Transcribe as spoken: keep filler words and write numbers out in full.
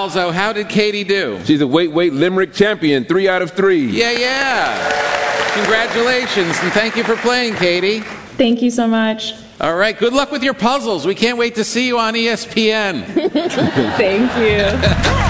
Alzo, how did Katie do? She's a weight, weight Limerick champion, three out of three. Yeah, yeah. Congratulations, and thank you for playing, Katie. Thank you so much. All right, good luck with your puzzles. We can't wait to see you on E S P N. Thank you.